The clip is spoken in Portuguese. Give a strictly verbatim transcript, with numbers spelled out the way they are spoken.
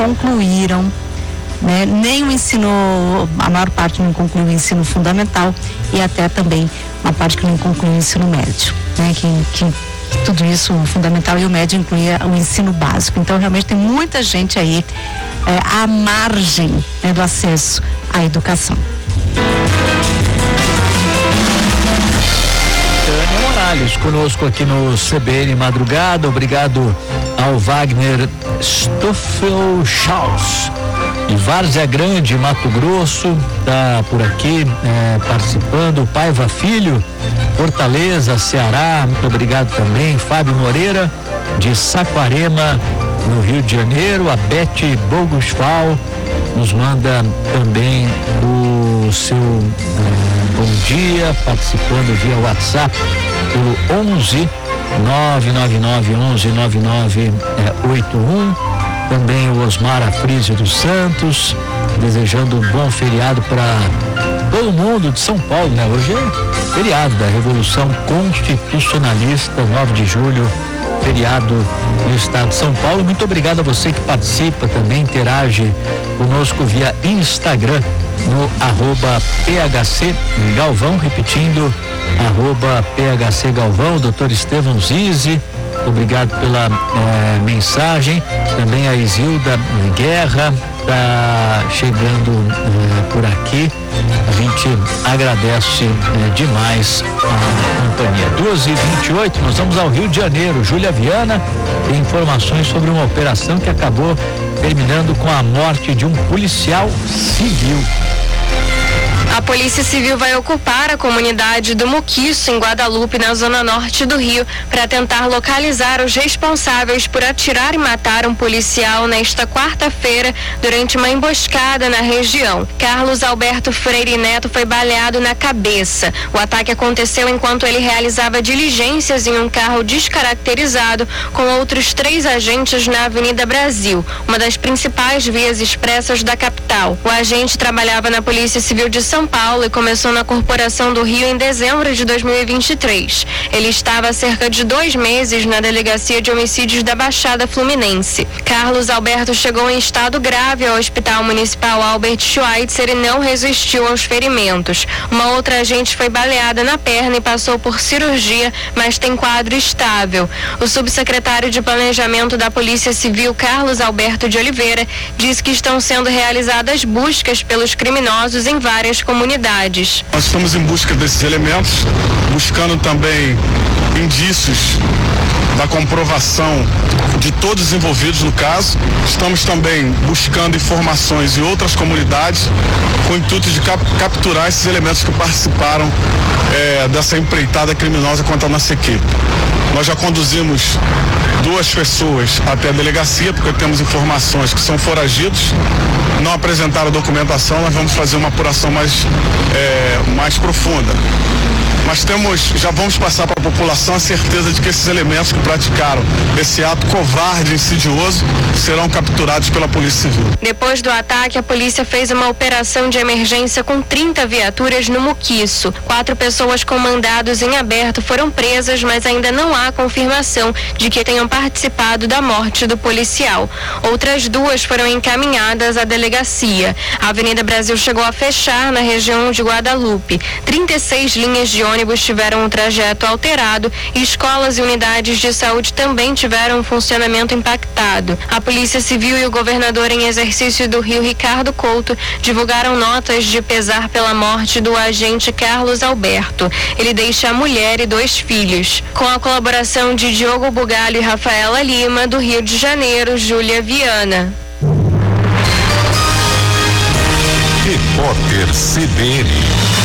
concluíram, né, nem o ensino, a maior parte não concluiu o ensino fundamental e até também uma parte que não concluiu o ensino médio, né, que, que tudo isso, o fundamental e o médio, incluía o ensino básico. Então, realmente tem muita gente aí é, à margem, né, do acesso à educação. Tânia Morales conosco aqui no C B N Madrugada. Obrigado ao Wagner Stoffelshaus de Várzea Grande, Mato Grosso, tá por aqui é, participando. Paiva Filho, Fortaleza, Ceará, muito obrigado também. Fábio Moreira de Saquarema, no Rio de Janeiro. A Beth Bogusfal nos manda também o seu é, bom dia, participando via WhatsApp pelo onze nove nove nove onze nove nove oito um. Também o Osmar Afrísio dos Santos, desejando um bom feriado para todo mundo de São Paulo, né? Hoje é feriado da Revolução Constitucionalista, nove de julho, feriado no estado de São Paulo. Muito obrigado a você que participa, também interage conosco via Instagram, no arroba P H C Galvão, repetindo, arroba P H C Galvão. Doutor Estevão Zizi, obrigado pela eh, mensagem. Também a Isilda Guerra está chegando eh, por aqui. A gente agradece eh, demais a companhia. doze e vinte e oito, nós vamos ao Rio de Janeiro. Júlia Viana tem informações sobre uma operação que acabou terminando com a morte de um policial civil. A Polícia Civil vai ocupar a comunidade do Muquiço, em Guadalupe, na zona norte do Rio, para tentar localizar os responsáveis por atirar e matar um policial nesta quarta-feira durante uma emboscada na região. Carlos Alberto Freire Neto foi baleado na cabeça. O ataque aconteceu enquanto ele realizava diligências em um carro descaracterizado com outros três agentes na Avenida Brasil, uma das principais vias expressas da capital. O agente trabalhava na Polícia Civil de São Paulo e começou na Corporação do Rio em dezembro de dois mil e vinte e três. Ele estava há cerca de dois meses na Delegacia de Homicídios da Baixada Fluminense. Carlos Alberto chegou em estado grave ao Hospital Municipal Albert Schweitzer e não resistiu aos ferimentos. Uma outra agente foi baleada na perna e passou por cirurgia, mas tem quadro estável. O subsecretário de Planejamento da Polícia Civil, Carlos Alberto de Oliveira, disse que estão sendo realizadas buscas pelos criminosos em várias comunidades. Nós estamos em busca desses elementos, buscando também indícios da comprovação de todos os envolvidos no caso. Estamos também buscando informações em outras comunidades com o intuito de cap- capturar esses elementos que participaram eh, dessa empreitada criminosa contra a nossa equipe. Nós já conduzimos duas pessoas até a delegacia, porque temos informações que são foragidos, não apresentaram documentação. Nós vamos fazer uma apuração mais, é, mais profunda. Mas temos, já vamos passar para a população a certeza de que esses elementos que praticaram esse ato covarde e insidioso serão capturados pela Polícia Civil. Depois do ataque, a polícia fez uma operação de emergência com trinta viaturas no Muquiço. Quatro pessoas com mandados em aberto foram presas, mas ainda não há confirmação de que tenham participado da morte do policial. Outras duas foram encaminhadas à delegacia. A Avenida Brasil chegou a fechar na região de Guadalupe. trinta e seis linhas de ônibus tiveram um trajeto alterado e escolas e unidades de saúde também tiveram um funcionamento impactado. A Polícia Civil e o governador em exercício do Rio, Ricardo Couto, divulgaram notas de pesar pela morte do agente Carlos Alberto. Ele deixa a mulher e dois filhos. Com a colaboração de Diogo Bugalho e Rafaela Lima, do Rio de Janeiro, Júlia Viana. Repórter C B N.